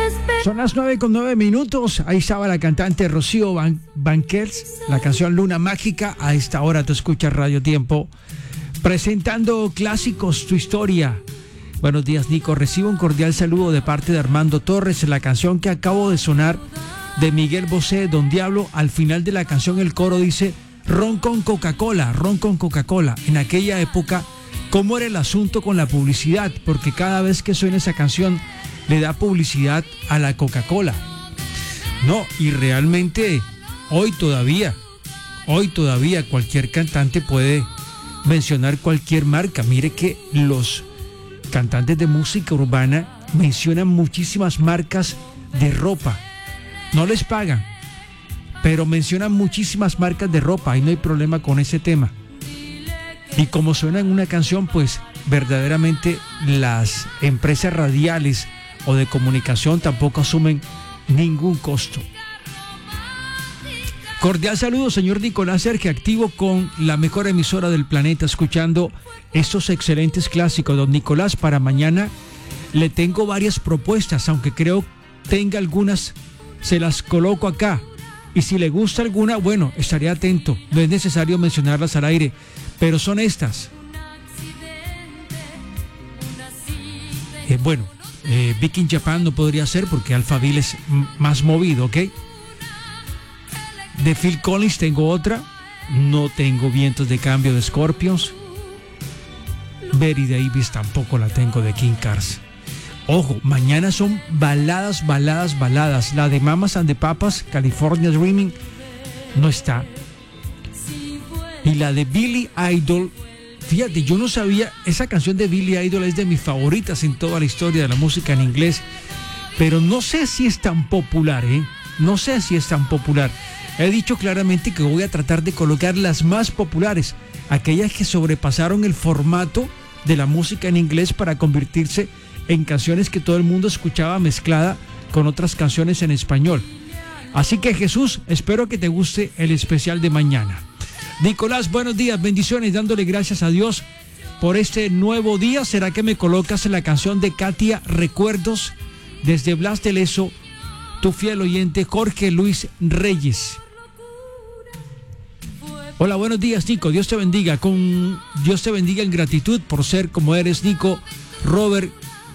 Son las 9:09. Ahí estaba la cantante Rocío Banquels, la canción Luna Mágica. A esta hora te escuchas Radio Tiempo, presentando clásicos, tu historia. Buenos días, Nico. Recibo un cordial saludo de parte de Armando Torres. La canción que acabo de sonar de Miguel Bosé, Don Diablo, al final de la canción el coro dice ron con Coca-Cola, ron con Coca-Cola. En aquella época, ¿cómo era el asunto con la publicidad? Porque cada vez que suena esa canción le da publicidad a la Coca-Cola. No, y realmente hoy todavía cualquier cantante puede mencionar cualquier marca. Mire que los cantantes de música urbana mencionan muchísimas marcas de ropa. No les pagan, pero mencionan muchísimas marcas de ropa y no hay problema con ese tema. Y como suena en una canción, pues verdaderamente las empresas radiales o de comunicación tampoco asumen ningún costo. Cordial saludo, señor Nicolás Sergio, activo con la mejor emisora del planeta, escuchando estos excelentes clásicos. Don Nicolás, para mañana le tengo varias propuestas, aunque creo tenga algunas, se las coloco acá. Y si le gusta alguna, bueno, estaré atento. No es necesario mencionarlas al aire, pero son estas. Viking Japan no podría ser porque Alphaville es más movido, ¿ok? De Phil Collins tengo otra. No tengo Vientos de Cambio de Scorpions. Betty Davis tampoco la tengo de King Cars. Ojo, mañana son baladas. La de Mamas and the Papas, California Dreaming, no está. Y la de Billy Idol, fíjate, yo no sabía, esa canción de Billy Idol es de mis favoritas en toda la historia de la música en inglés, pero no sé si es tan popular, No sé si es tan popular. He dicho claramente que voy a tratar de colocar las más populares, aquellas que sobrepasaron el formato de la música en inglés para convertirse en canciones que todo el mundo escuchaba mezclada con otras canciones en español. Así que, Jesús, espero que te guste el especial de mañana. Nicolás, buenos días, bendiciones, dándole gracias a Dios por este nuevo día. ¿Será que me colocas la canción de Katia, Recuerdos? Desde Blas de Lezo, tu fiel oyente Jorge Luis Reyes. Hola, buenos días, Nico, Dios te bendiga. Dios te bendiga en gratitud por ser como eres, Nico. Robert,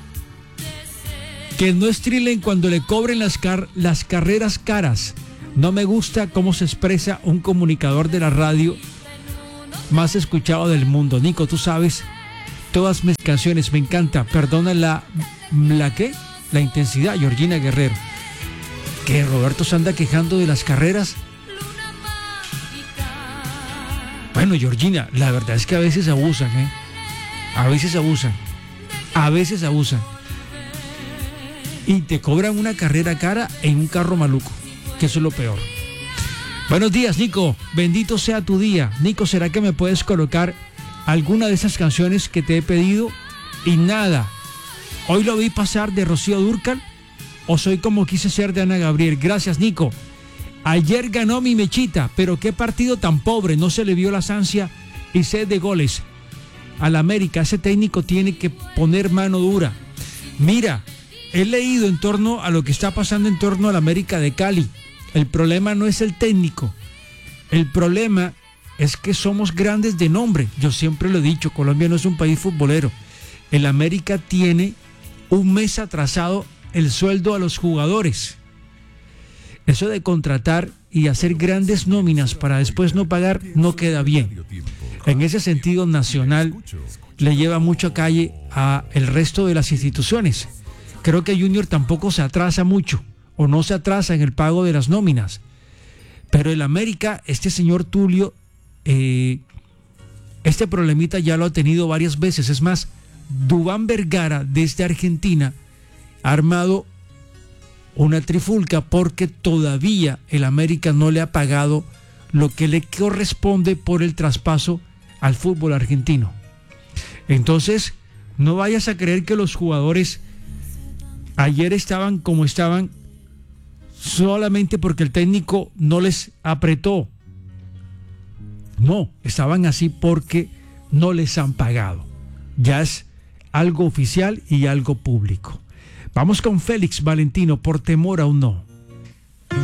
que no estrilen cuando le cobren las carreras caras. No me gusta cómo se expresa un comunicador de la radio más escuchado del mundo. Nico, tú sabes, todas mis canciones me encanta. Perdona la intensidad, Georgina Guerrero. ¿Que Roberto se anda quejando de las carreras? Bueno, Georgina, la verdad es que a veces abusan, A veces abusan. Y te cobran una carrera cara en un carro maluco, que eso es lo peor. Buenos días, Nico, bendito sea tu día. Nico, ¿será que me puedes colocar alguna de esas canciones que te he pedido? Y nada, hoy lo vi pasar de Rocío Dúrcal, o Soy como quise ser de Ana Gabriel. Gracias, Nico. Ayer ganó mi Mechita, pero qué partido tan pobre, no se le vio la ansia y sed de goles. Al América, ese técnico tiene que poner mano dura. Mira, he leído en torno a lo que está pasando en torno al América de Cali. El problema no es el técnico. El problema es que somos grandes de nombre. Yo siempre lo he dicho, Colombia no es un país futbolero. El América tiene un mes atrasado el sueldo a los jugadores. Eso de contratar y hacer grandes nóminas para después no pagar no queda bien. En ese sentido, Nacional le lleva mucha calle a el resto de las instituciones. Creo que Junior tampoco se atrasa mucho o no se atrasa en el pago de las nóminas. Pero el América, este señor Tulio, este problemita ya lo ha tenido varias veces. Es más, Duván Vergara desde Argentina ha armado una trifulca porque todavía el América no le ha pagado lo que le corresponde por el traspaso al fútbol argentino. Entonces, no vayas a creer que los jugadores ayer estaban como estaban solamente porque el técnico no les apretó. No, estaban así porque no les han pagado. Ya es algo oficial y algo público. Vamos con Félix Valentino, por temor a un no.